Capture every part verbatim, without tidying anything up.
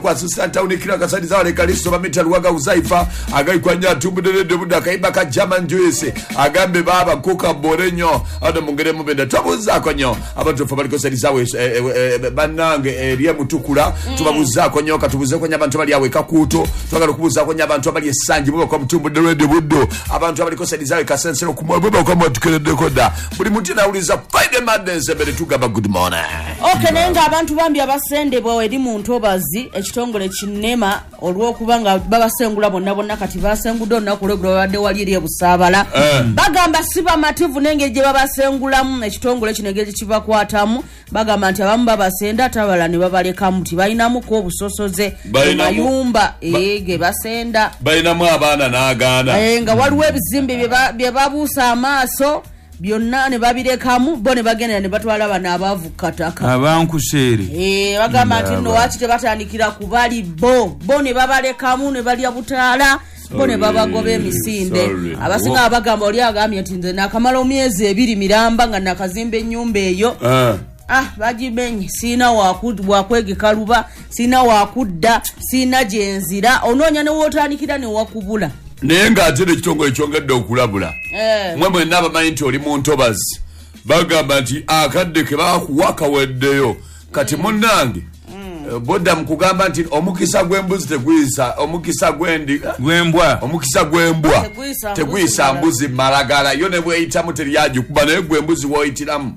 kwa assistant town kila kasadi za wale kalisto bamita luwaga uzaifa agai kwa nyatu budede buda kaiba ka German juice agambe baba kuka borenyo ado mungere mubenda tubabuza konyo abantu fa baliko sadi zawe banange eriye mutukula tubabuza konyo katubuze konya abantu bali aweka kuto twagala kubuza konya abantu bali esanji baba kwa mtumbu de buddo abantu baliko sadi zawe kasensero kumwebeba kwa matukele dekoda buli mutina uliza Friday madness ebere tugaba good morning. Okay nenga abantu bambi abasende bwa eri muntu obazi ekitongole kinema olwo kubanga babasengula bonna bonna kati basengudo nakulegula wadde wali eri ebusabala bagamba siba mativu nenge je babasengulamu ekitongole kinegezi kibakwatamu bagamba nti abamu babasenda tabala ne babaleka muti bayinamu ko obusosoze mayumba ege basenda bayinamu abaana naagaana enga waliwo ebizimbe bye babuusa amaaso byonna ne babirekamu bo ne bagenda ne batwala bana abavukataka abankusere eh bagamba nti no wachi tebatandikira kubali bo bo ne babalekamu ne bali abutala bo ne babagobe emisinde abasinga abagamba oli agamye nti nze nakamala myezi ebiri miramba nga nakazimba ennyumba eyo ah bajibenye sina wakudwa kwegekaluba sina wakudda sina jenzira ononya ne wotandikira ne wakubula nenga atire kitongo ekyongedde okulabula eh mwemwe naba mayinti oli muntu obazi bagamba nti akadde ke bakuwaka weddeyo kati munnange boda mkugamba nti omukisa gwembuzi tegwisa omukisa gwendi gwembwa omukisa gwembwa tegwisa mbuzi malagala yone bweyita muteryaji kuba naye gwembuzi woyitiramu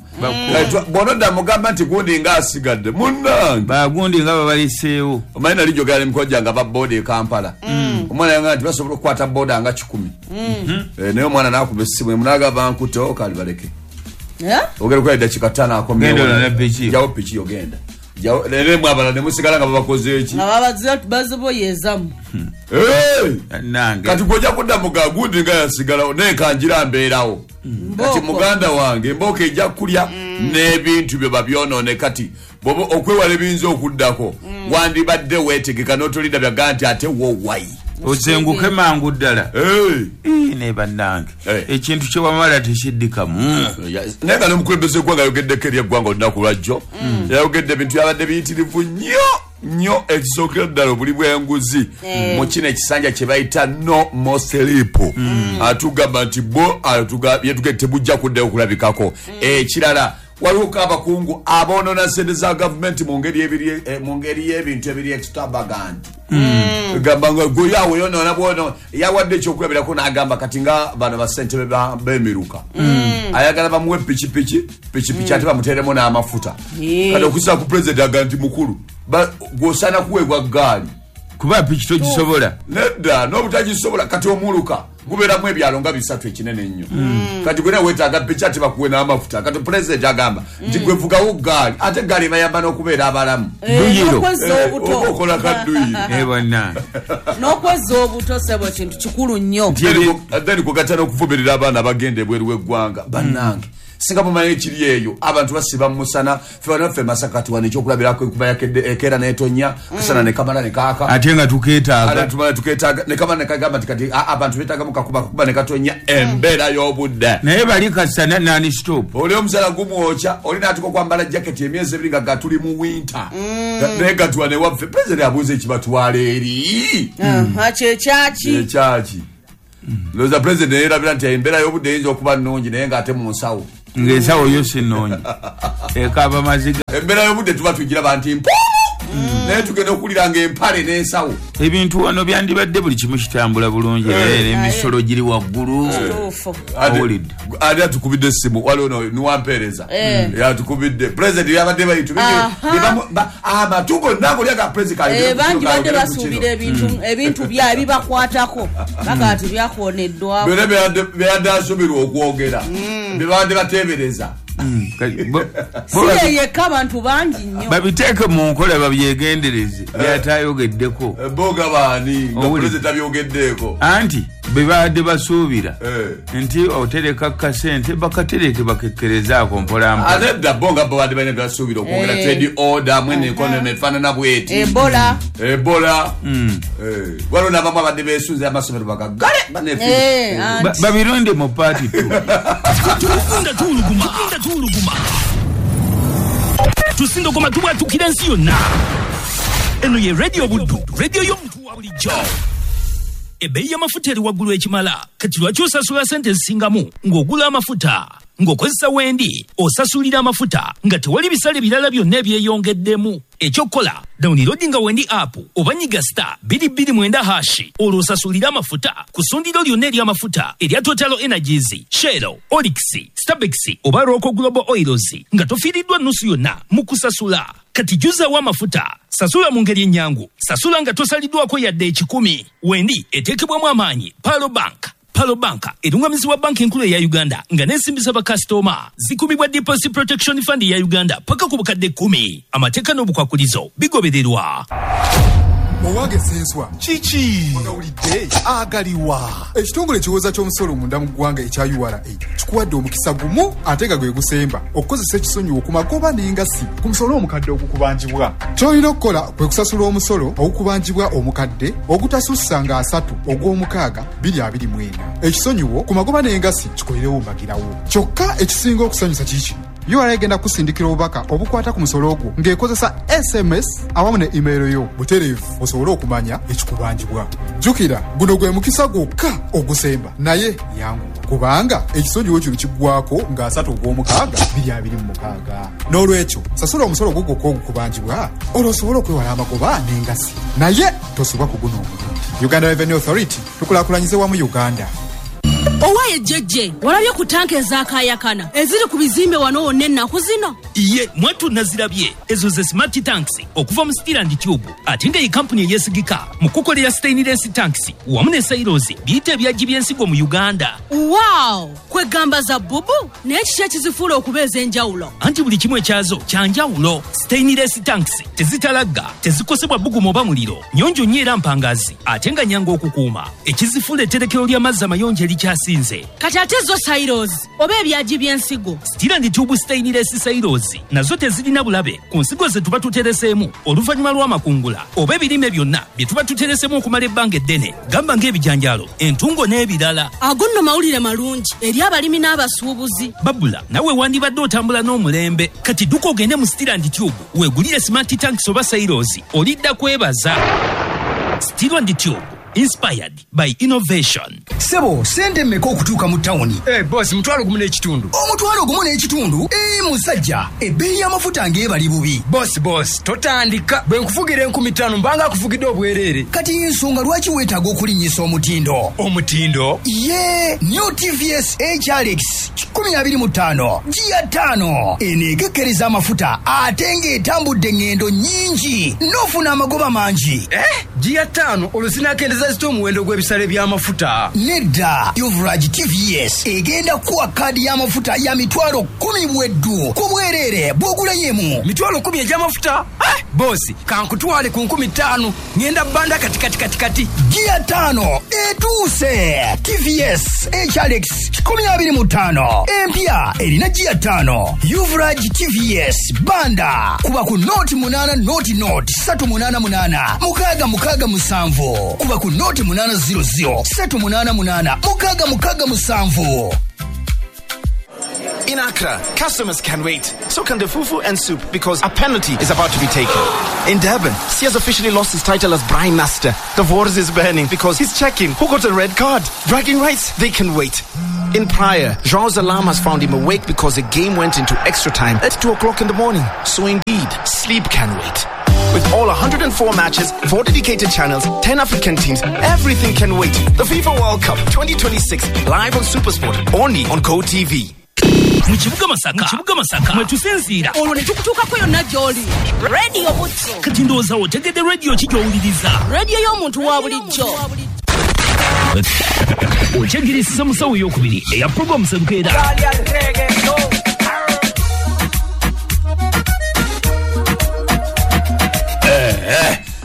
bonoda mugamba nti gundi nga asigadde munnange bagundi nga babaliseewo omayina lijogala mikoja nga babode Kampala omwana yanga nti basobola okukwata boda nga kikumi naye omwana nakuba essimu munaga bankuto kali baleke ogera kwa dakika ttaano akomyewo jawo piki yogenda jawo lele mwabala ne musigala nga babakoze eki ababazi bazibo yezamu eh nange kati koja kudda mugagundi nga yasigala ne kanjira mbeerawo kati muganda wange mboke ejja kulya n'ebintu bye babyonone kati bobo okwewala binzo okuddako wandi badde wetegeka n'otolida byaganti ate wo wai ozenguke mangu ddala eh ne bannange ekintu kye wamala tekiddikamu nenga n'omukulembeze gwanga yogedde keri eggwanga olunaku lwajjo yayogedde ebintu byabadde biyitirivu nnyo nnyo ekisookera ddala obuli bw'enguzi mu kino ekisanja kye bayita no more sleep atugamba nti bo yetugedde tebujja kuddayo okulabikako ekirala waliwo abakungu aboonona ssente za gavumenti mu ngeri y'ebintu ebiri extravagant gamba ngo goyawe yonoona bwono yawadde ekyokulabirako n'agamba kati nga bano bassente b'emiruka ayagala bamuwe pikipiki pikipiki ate bamuteeremu n'amafuta kati okusa ku president aga nti mukulu gwosaana kuweebwa gaali kuba piki togisobola nedda n'obutagisobola kati omuluka gubeeramu ebyalo nga bisatu ekinene ennyo kati gwena weetaaga piki ate bakuwe n'amafuta kati president agamba nti gwevugawo gaali ate gaali bayamba n'okubeera abalamu duyiro oba okola kadduyiro bonna n'okwezza obuto sebo kintu kikulu nnyo then kugatta n'okuvumirira abaana bagenda ebweru w'eggwanga bannange singa mumanyi ekiri eyo abantu basiba mu musana ffe ffe Masaka tuwane ekyokulabirako kuba yakedde ekera n'etonya kusana ne kamala ne kaaka ate nga tukeetaaga ate tumala tukeetaaga ne kamala ne kagamba kati abantu beetaaga mukakuba kuba ne katonya embeera y'obudde naye bali kasana nani stop oli omusala gumwokya oli n'atuka okwambala jaketi emyezi ebiri nga gatuli mu winter naye gatuwane waffe president abuuza ekibatwala eri kyekyaki ekyaki loza president yerabira nti embeera y'obudde eyinza okuba nnungi naye ng'ate mu nsawo ng'ensawo yo sinnoonyi ekaaba maziga embeera y'obudde tuba tugiraba nti mpu naye tugenda okulira ng'empale n'ensawo ebintu wano byandibadde buli kimu kitambula bulungi n'emisolo giri waggulu awulidde ate atukubidde essimu waliwo niwampeereza yatukubidde president yabadde bayitu amatu gonna goli aga president bangi badde basuubira ebintu bya ebibakwatako baga nti byakoneddwawo byonna byeyadde asuubirwa okwogera bye babadde bateebereza siye yekka abantu bangi nnyo babiteeke mu nkola babyegendereze byatayogeddeko boga baani nga president abyogeddeeko anti bebadde basuubira nti otereka kasente bakatereke bakekkerezaako mpolampola ate dda bo nga babadde balina byasuubira okwogera trade order mwene enkono nefaanana bweti ebola ebola waliwo n'abamu abadde beesunze amasomero bagagale babironde mu paati tu tusinda okoma tubwatukira ensi yonna eno ye radio buddu radio y'omuntu wa bulijjo. Ebbeeyi y'amafuta eri waggulu ekimala kati lwaki osasula sente zisingamu ng'ogula amafuta ng'okozesa wendi osasulira amafuta nga tewali bisale birala byonna ebyeyongeddemu. Ekyokola downloadinga wendi app oba nyiga star bbiri bbiri mwenda hashi olwo osasulira amafuta ku ssundiro lyonna ery'amafuta erya Total Energies, Shell, Olix, Starbex oba Rocco Global Oils nga tofiiriddwa nnusu yonna mu kusasula. Kati juzaawo amafuta, sasula mu ngeri ennyangu, sasula nga tosaliddwako yadde ekikumi. Wendi eteekebwamu amaanyi Palo Bank. Palo Bank erungamizibwa banki enkulu eya Uganda nga n'ensimbi z'abakasitoma zikubibwa Deposit Protection Fund ya Uganda paka ku bukadde kkumi. Amateeka n'obukwakulizo bigobererwa. Owange senswa chichi onawulidde agaliwa ekitongole kiwoza ky'omusolo munda mu ggwanga ekya U R A kikuwadde omukisa gumu ate nga gwe gusemba okukozesa ekisonyiwo ku magoba n'engasi ku musolo omukadde ogukubanjibwa. Ky'olina okukola kwe kusasula omusolo ogukubanjibwa omukadde ogutasussa nga asatu ogw'omukaaga bbiri abiri mu ena. Ekisonyiwo ku magoba n'engasi kikolerewo mbagirawo. Kyokka ekisinga okusanyusa kiki U R A egenda kusindikira obubaka obukwata ku musolo ogwo ng'ekozesa S M S awamu ne email yo butereevu osobole okumanya ekikubanjibwa. Jjukira guno gwe mukisa gwokka ogusemba naye yangu kubanga ekisonyiwo kino kiggwako ng'asatu ogw'omukaaga bbiri abiri mu mukaaga. N'olwekyo sasula omusolo gwo gwokka ogukubanjibwa olwo osobole okwewala amagoba n'engasi naye tosubwa ku guno omulundi. Uganda Revenue Authority tukulaakulanyize wamu Uganda. Owaye jjejje walabye ku tanka ezakayakana eziri ku bizimbe wano wonna ennaku zino. Iye mwatu nazirabye ezo ze smart tanks okuva mu Steel and Tube ate nga ye kampuni eyesigika mu kukolera stainless tanks wamu ne silos biyita ebyaggi by'ensigo mu Uganda. Wow, kwegamba za bubu naye kiki ekizifuula okubeeza enjawulo? Anti buli kimu ekyazo kya njawulo. Stainless tanks tezitalagga, tezikosebwa bbugumu oba muliro, nnyonjo nnyo era mpangazi ate nga nnyangu okukuuma. Ekizifuula etterekero ly'amazzi amayonjo erikyasinze. Kati ate zo silos oba ebyaggi by'ensigo? Steel and Tube stainless silos nazo tezirina bulabe ku nsigo ze tuba tutereseemu oluvannyuma lw'amakungula oba ebirime byonna bye tuba tutereseemu okumala ebbanga eddene, gamba ng'ebijanjaalo, entungo n'ebirala. Ago nno mawulire malungi eri abalimi n'abasuubuzi. Babula nawe wandibadde otambula n'omulembe. Kati dduka ogende mu Steel and Tube weegulire smart tanks oba silos olidda kwebaza. Steel and Tube, inspired by innovation. Sebo sente mmeka okutuuka mu tawuni? Eh boss, mutwalo gumu n'ekitundu. Omutwalo gumu n'ekitundu? Eh musajja, ebbeeyi y'amafuta ng'ebali bubi. Boss boss, totandika. Bwe nkufugira enkumi ttaano mbanga akufugidde obwereere. Kati ensonga lwaki weetaaga okulinnyisa omutindo? Omutindo? Ye, New T V S H R X kikumi abiri mu ttaano Gia ttaano eneekekkereza amafuta ate ng'etambudde ngendo nnyingi n'ofuna amagoba mangi. Eh? Gia ttaano olusinakendeza zito omuwendo gw'ebisale by'amafuta. Nedda, Yuvraj T V S egenda kuwa kaadi y'amafuta ya mitwalo kumi bweddu ku bwereere bw'ogulanyemu. Mitwalo kumi egy'amafuta? Eh? Bosi, kankutwale ku nkumi ttaano ngenda bbanda kati kati kati kati. Gia ttaano etuuse. T V S H R X kikumi abiri mu ttaano empya erina Gia ttaano. Yuvraj T V S banda kuba ku noti munaana noti noti satu munaana munaana mukaaga mukaaga musanvu kuba ku noti munaana ziro ziro satu munaana munaana mukaaga mukaaga musanvu. In Accra, customers can wait. So can the fufu and soup because a penalty is about to be taken. In Durban, Sears officially lost his title as Brine Master. The Wars is burning because he's checking who got a red card. Bragging rights, they can wait. In Praia, João Zalam has found him awake because the game went into extra time at two o'clock in the morning. So indeed, sleep can wait. With all one hundred four matches, four dedicated channels, ten African teams, everything can wait. The FIFA World Cup twenty twenty-six, live on SuperSport, only on Go T V. Mukibuga Masaka, Mukibuga Masaka, mwetusinzira. Olwo ne tukutuukako yonna gy'oli. Radio Butso. Kati ndowooza otegedde radio ki gy'owuliriza? Radio y'omuntu wa bulijjo. Okyengeresiza musawo ey'okubiri eya programu Serukeera.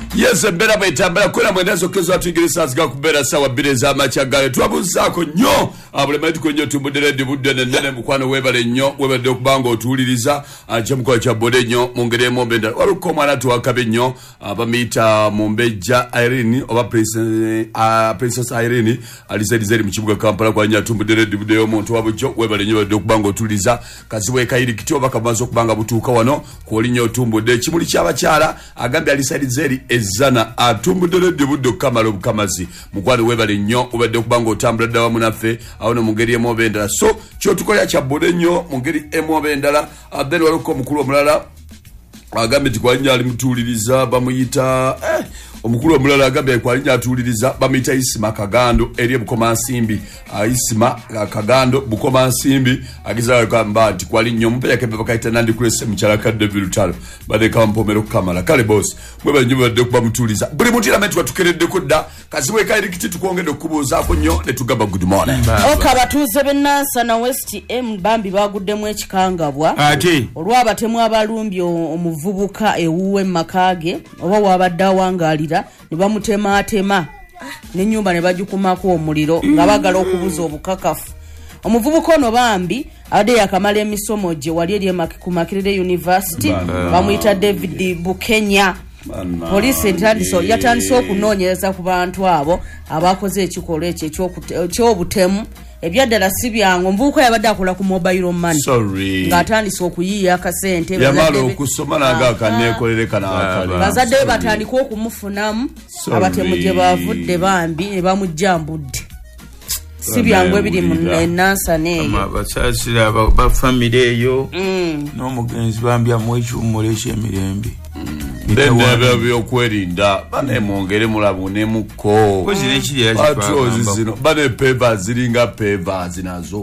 Yes, mbera bwetambala kwera mwendazo kezo atugirisa aziga kubera sawa bire za machagayo twabuzako nnyo abulema tukonyo tumbudere dibudde nene mukwano webale nnyo webade okubanga otuliriza anje mukwa cha bode nnyo mungere mombenda waluko mwana tuwakabe nnyo abamita Mombeja Irene oba princess uh, princess Irene alizalizali mu kibuga Kampala kwa nya tumbudere dibudde omuntu wabujjo webale nnyo bade okubanga otuliriza kaziwe kayiri kityo bakamazo kubanga butuuka wano kuolinyo tumbudde kimuli ky'abakyala agambe alizalizali ezana atumbudere dibudde kamalo bukamazi mukwano webale nnyo ubadde okubanga otambula ddawa munaffe awono mungeri emobendala so kyo tukolya kya bode nnyo mungeri emobendala then waluko mukulu omulala agambe tikwalinya ali mutuliriza bamuyita eh omukulu omulala agambe kwalinya atuliriza bamuyita Isima Kagando eri bukoma nsimbi uh, Isima uh, Kagando bukoma nsimbi agiza kwamba tikwalinya mupya kebe bakaita nandi kulese mchala ka David Talo bade kampomero kamala kale boss mweba nyumba de kuba mutuliza buli mutira metu watukeredde kudda kaziwe kairi kiti tukwongedde kubuza ko nnyo ne tugamba good morning oka batuze benansa na West M bambi baguddemu ekikangabwa ati olwabatemu abalumbi omuvubuka ewuwe makage oba wabadde awangalira ne bamutema atema ne nyumba ne bajukumako omuliro nga bagala okubuza obukakafu omuvubuka ono bambi ade yakamala emisomo gye wali eri ku Makerere University bamuyita David Bukenya. Police entandiso yatandise okunoonyereza ku bantu abo abakoze ekikolwa ekyo ekyobutemu ebyaddala si byangu mvubuka yabadde akola ku mobile money sorry ng'atandise okuyiiya akasente yamala okusoma naga akaneekolere kana akali bazadde be batandika okumufunamu abatemu gye bavudde bambi ne bamujjambudde si byangu ebiri mu Nansa neeyo basaasira bafamire eyo n'omugenzi bambi amwekyumula ekyemirembe ndebe byokwerinda bane mwongere mulabune muko patrozi zino bane peva ziringa peva zinazo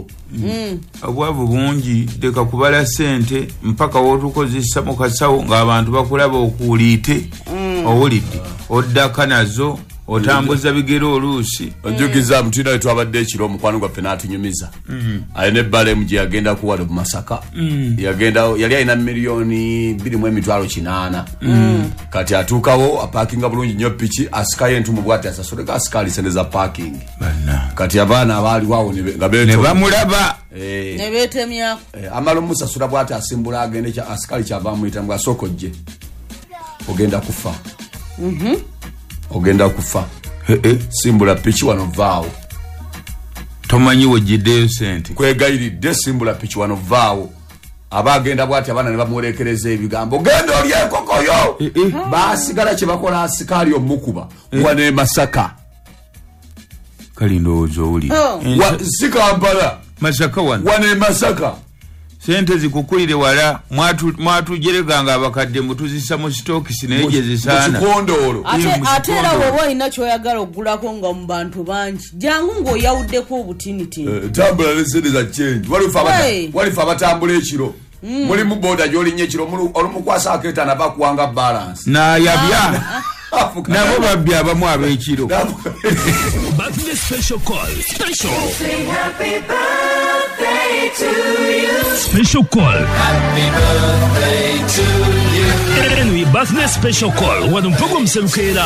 obwavu bungi deka kubala sente mpaka wotukozesa mu kasawo ng'abantu bakulaba okuliite owulidde oddaka nazo otambuza bigero oluusi ojugiza mutino wetu abadde ekiro omukwano gwaffe n'atunyumiza ayina ebbala emu gye yagenda kuwala mu Masaka yagenda yali alina miliyoni bbiri mu emitwalo kinaana kati atuukawo apaakinga bulungi nnyo piki asikayo entumu bw'ati asasuleko asikaali sente za paaking kati abaana abaaliwawo ne bamulaba ne beetemyako amala omusasula bw'ati asimbula agende asikaali kyava amuyita mbw asooka ojje ogenda kufa ogenda kufa simbula piki wano vaawo tomanyi wojjiddeyo sente kwegayiridde simbula piki wano vaawo abagenda bwati abaana ne bamulekereza ebigambo genda oli enkokoyo baasigala kye bakola asikaali omukuba wane Masaka kali ndowooza owuli si Kampala Masaka wano wane Masaka sente zikukulire wala mwatujereganga abakadde mutuzisa mu stokisi naye gye zisaana ate era woba olina kyoyagala okugulako nga mu bantu bangi jangu ng'oyawuddeko obutinitini tambula nesente za change walifa abatambula ekiro mulimu boda gyolinya ekiro olumukwasa akeetana bakuwanga balance nayabya nabo babbi abamu ab'ekiro Birthday special call. Special. Say happy birthday to you. Special call. Happy birthday to you. Anyway, birthday special call. Wano program selukera.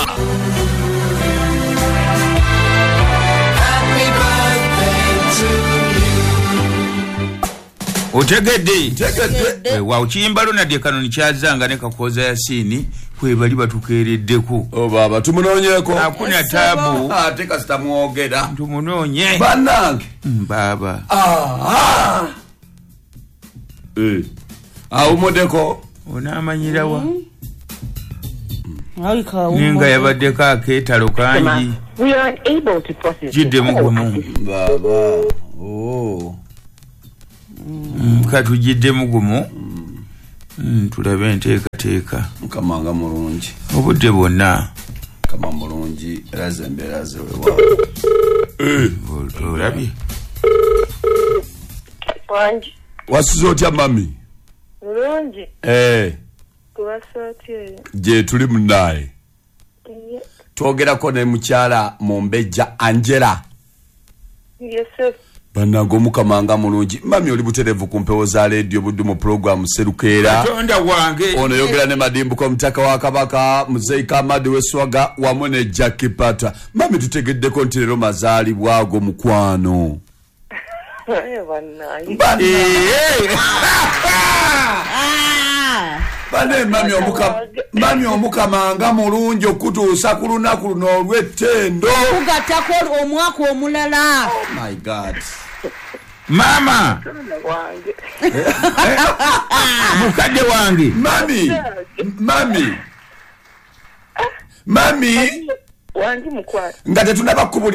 Happy birthday to you. Otegedde. Tegedde. Wa uchimbalo na dekano nichazanga ne kakoza Yasini kwe bali batukereddeko. O baba tumunoonyeko. Hakuna tabu. Ah teka sitamuogera. Tumunoonye. Banange. Baba. Ah. Eh. Ah umodeko. Onamanyirawa. Awi ka umo. Ninga yabaddeko akeetalo kangi. We are unable to process. Jidde mugumu. Baba. Oh. Mm, katujidde mugumu. Mm, tulabe enteekateeka mukamanga mulungi obudde bwonna kama mulungi eraze embeera zewewa olabye wangi wasuza otya mami mulungi eh kubasootyeye gye tuli munaaye twogerako ne mukyala Mombeja Angela yesef Banago mukamanga mulungi mami oli buterevu ku mpewo za radio buddu mu program Serukeera Katonda wange ono yogera ne madimbu ko mtaka wa kabaka Mzee Kamadi Weswaga wamone Jackie Pata mami tutegeddeko nti lero mazaali bwago mukwano Bane mami omuka mami omuka manga mulungi okutuusa ku lunaku luno olw'ettendo ugatako omwaka omulala. Oh my God. Mama mukadde wange mami mami mami wangi mukwano nga tetunaba kubuli